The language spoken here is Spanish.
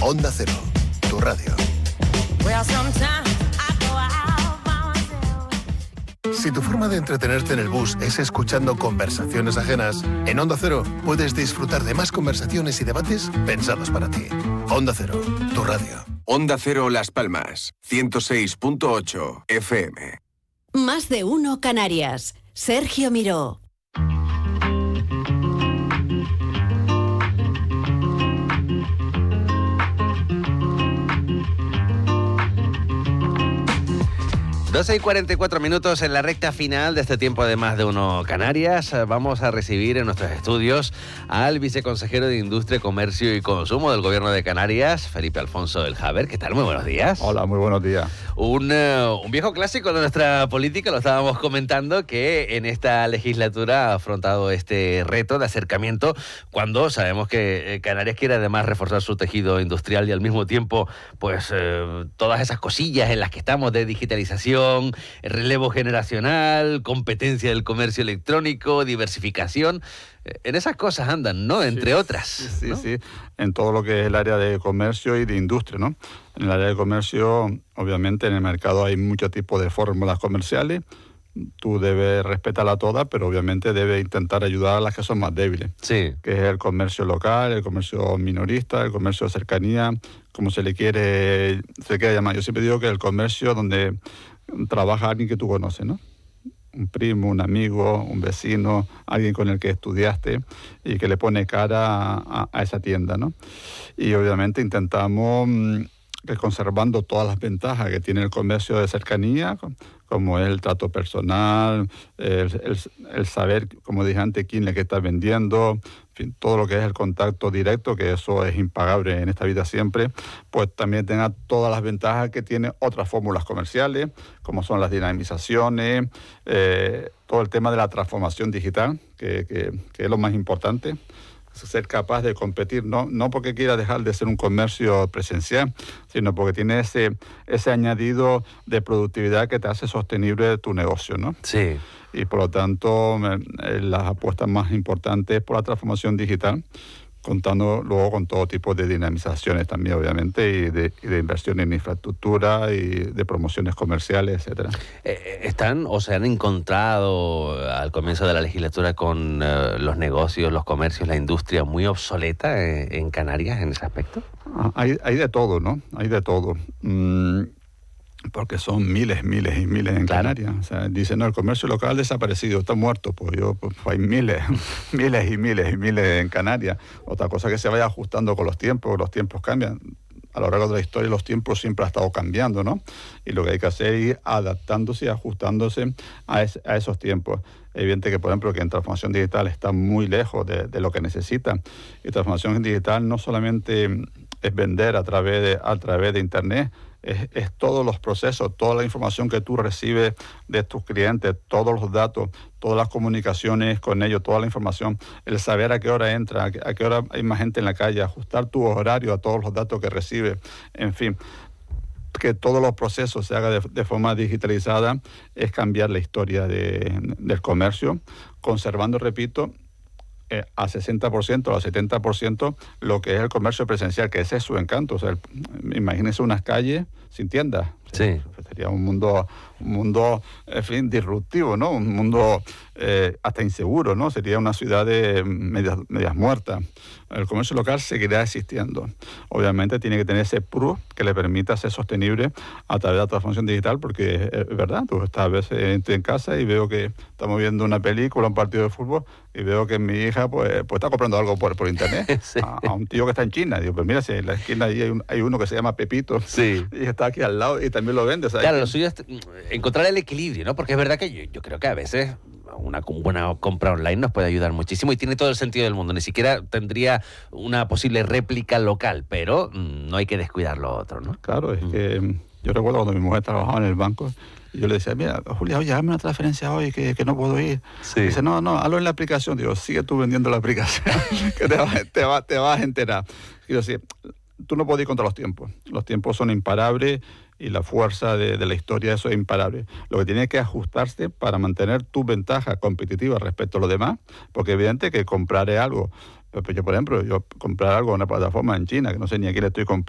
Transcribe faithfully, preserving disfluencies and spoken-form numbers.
Onda Cero, tu radio. Si tu forma de entretenerte en el bus es escuchando conversaciones ajenas, en Onda Cero puedes disfrutar de más conversaciones y debates pensados para ti. Onda Cero, tu radio. Onda Cero Las Palmas, ciento seis punto ocho F M. Más de uno Canarias. Sergio Miró. doce y cuarenta y cuatro minutos en la recta final de este tiempo de Más de Uno Canarias. Vamos a recibir en nuestros estudios al viceconsejero de Industria, Comercio y Consumo del Gobierno de Canarias, Felipe Alfonso del Javer. ¿Qué tal? Muy buenos días. Hola, muy buenos días. Un, uh, un viejo clásico de nuestra política, lo estábamos comentando, que en esta legislatura ha afrontado este reto de acercamiento cuando sabemos que Canarias quiere además reforzar su tejido industrial y al mismo tiempo pues eh, todas esas cosillas en las que estamos de digitalización, relevo generacional, competencia del comercio electrónico, diversificación. En esas cosas andan, ¿no? Entre sí, otras. Sí, ¿no? sí, en todo lo que es el área de comercio y de industria, ¿no? En el área de comercio, obviamente, en el mercado hay muchos tipos de fórmulas comerciales. Tú debes respetarla todas, pero obviamente debes intentar ayudar a las que son más débiles. Sí. Que es el comercio local, el comercio minorista, el comercio de cercanía, como se le quiere, se le quiere llamar. Yo siempre digo que el comercio donde trabaja alguien que tú conoces, ¿no? Un primo, un amigo, un vecino, alguien con el que estudiaste y que le pone cara a, a esa tienda, ¿no? Y obviamente intentamos mm, que conservando todas las ventajas que tiene el comercio de cercanía, como es el trato personal, el, el, el saber, como dije antes, quién le que está vendiendo, en fin, todo lo que es el contacto directo, que eso es impagable en esta vida siempre, pues también tenga todas las ventajas que tiene otras fórmulas comerciales, como son las dinamizaciones, eh, todo el tema de la transformación digital, que, que, que es lo más importante. Ser capaz de competir, no, no porque quiera dejar de ser un comercio presencial, sino porque tiene ese, ese añadido de productividad que te hace sostenible tu negocio, ¿no? Sí. Y por lo tanto, eh, las apuestas más importantes por la transformación digital, contando luego con todo tipo de dinamizaciones también, obviamente, y de, y de inversión en infraestructura y de promociones comerciales, etcétera. Eh, ¿Están o se han encontrado al comienzo de la legislatura con uh, los negocios, los comercios, la industria muy obsoleta en, en Canarias en ese aspecto? Ah, hay, hay de todo, ¿no? Hay de todo. Mm. Porque son miles, miles y miles en claro. Canarias. O sea, dicen, no, el comercio local ha desaparecido, está muerto. Pues yo, pues hay miles, miles y miles y miles en Canarias. Otra cosa que se vaya ajustando con los tiempos, los tiempos cambian. A lo largo de la historia los tiempos siempre han estado cambiando, ¿no? Y lo que hay que hacer es ir adaptándose y ajustándose a, es, a esos tiempos. Es evidente que, por ejemplo, que en transformación digital está muy lejos de, de lo que necesita. Y transformación digital no solamente es vender a través de, a través de Internet, Es, es todos los procesos, toda la información que tú recibes de tus clientes, todos los datos, todas las comunicaciones con ellos, toda la información, el saber a qué hora entra, a qué hora hay más gente en la calle, ajustar tu horario a todos los datos que recibes, en fin, que todos los procesos se hagan de, de forma digitalizada, es cambiar la historia de, del comercio, conservando, repito, Eh, a sesenta por ciento o a setenta por ciento lo que es el comercio presencial, que ese es su encanto. O sea, el, imagínense unas calles sin tiendas. Sí. Sería un mundo, un mundo, en fin, disruptivo, ¿no? Un mundo eh, hasta inseguro, ¿no? Sería una ciudad de medias, medias muertas. El comercio local seguirá existiendo. Obviamente tiene que tener ese plus que le permita ser sostenible a través de la transformación digital, porque es verdad, tú estás a veces en casa y veo que estamos viendo una película, un partido de fútbol, y veo que mi hija pues, pues está comprando algo por, por internet sí. a, a un tío que está en China. Digo, pues mira, si en la esquina ahí hay, un, hay uno que se llama Pepito sí. y está aquí al lado y también lo vende. ¿Sabes? Claro, lo suyo es encontrar el equilibrio, ¿no? Porque es verdad que yo, yo creo que a veces una buena compra online nos puede ayudar muchísimo y tiene todo el sentido del mundo. Ni siquiera tendría una posible réplica local, pero no hay que descuidar lo otro, ¿no? Claro, es mm. que yo recuerdo cuando mi mujer trabajaba en el banco y yo le decía, mira, Julia, oye, hazme una transferencia hoy que, que no puedo ir. Sí. Dice, no, no, hazlo en la aplicación. Digo, sigue tú vendiendo la aplicación, que te, va, te, va, te vas a enterar. Quiero decir, tú no puedes ir contra los tiempos. Los tiempos son imparables y la fuerza de, de la historia, eso es imparable. Lo que tiene que ajustarse para mantener tu ventaja competitiva respecto a los demás, porque evidente que comprar algo, pues yo por ejemplo, yo comprar algo en una plataforma en China, que no sé ni a quién le estoy comprando,